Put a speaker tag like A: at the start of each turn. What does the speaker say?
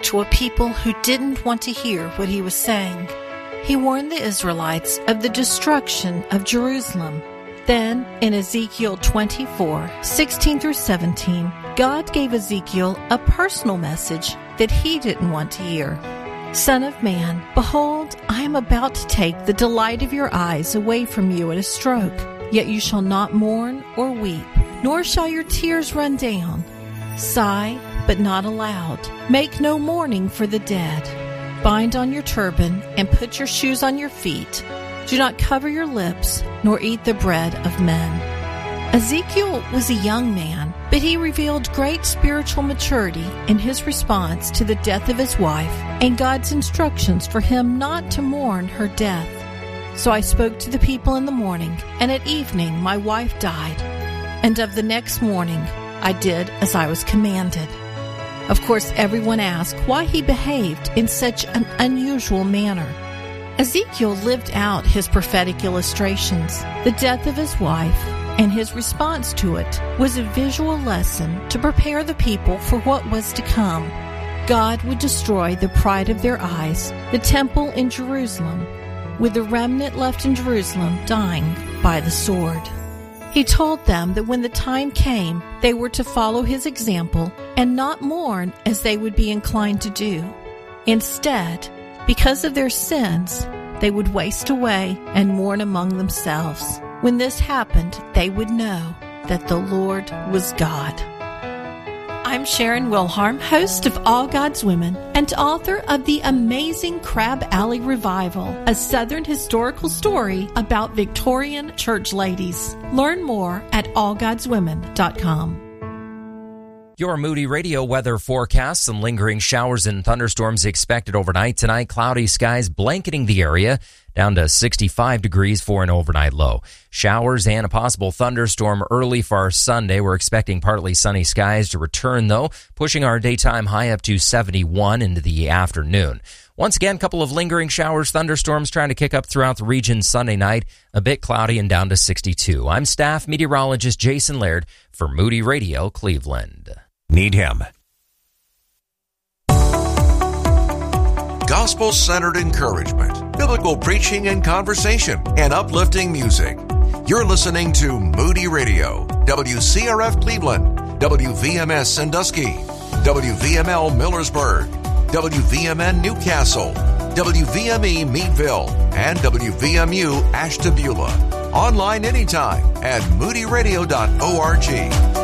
A: to a people who didn't want to hear what he was saying. He warned the Israelites of the destruction of Jerusalem. Then, in Ezekiel 24:16-17, God gave Ezekiel a personal message that he didn't want to hear. Son of man, behold, I am about to take the delight of your eyes away from you at a stroke. Yet you shall not mourn or weep, nor shall your tears run down. Sigh, but not aloud. Make no mourning for the dead. Bind on your turban and put your shoes on your feet. Do not cover your lips, nor eat the bread of men. Ezekiel was a young man, but he revealed great spiritual maturity in his response to the death of his wife and God's instructions for him not to mourn her death. So I spoke to the people in the morning, and at evening my wife died. And of the next morning I did as I was commanded. Of course, everyone asked why he behaved in such an unusual manner. Ezekiel lived out his prophetic illustrations. The death of his wife and his response to it was a visual lesson to prepare the people for what was to come. God would destroy the pride of their eyes, the temple in Jerusalem, with the remnant left in Jerusalem dying by the sword. He told them that when the time came, they were to follow his example and not mourn as they would be inclined to do. Instead, because of their sins, they would waste away and mourn among themselves. When this happened, they would know that the Lord was God. I'm Sharon Wilharm, host of All God's Women and author of the amazing Crab Alley Revival, a Southern historical story about Victorian church ladies. Learn more at allgodswomen.com.
B: Your Moody Radio weather forecast. Some lingering showers and thunderstorms expected overnight. Tonight, cloudy skies blanketing the area, down to 65 degrees for an overnight low. Showers and a possible thunderstorm early for our Sunday. We're expecting partly sunny skies to return, though, pushing our daytime high up to 71 into the afternoon. Once again, a couple of lingering showers, thunderstorms trying to kick up throughout the region Sunday night. A bit cloudy and down to 62. I'm staff meteorologist Jason Laird for Moody Radio Cleveland.
C: Need him. Gospel-centered encouragement, biblical preaching and conversation, and uplifting music. You're listening to Moody Radio, WCRF Cleveland, WVMS Sandusky, WVML Millersburg, WVMN Newcastle, WVME Meadville, and WVMU Ashtabula. Online anytime at moodyradio.org.